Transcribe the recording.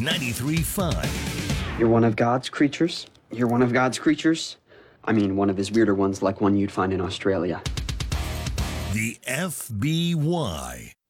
93.5. You're one of God's creatures? You're one of God's creatures? I mean, one of his weirder ones, like one you'd find in Australia. The FBY.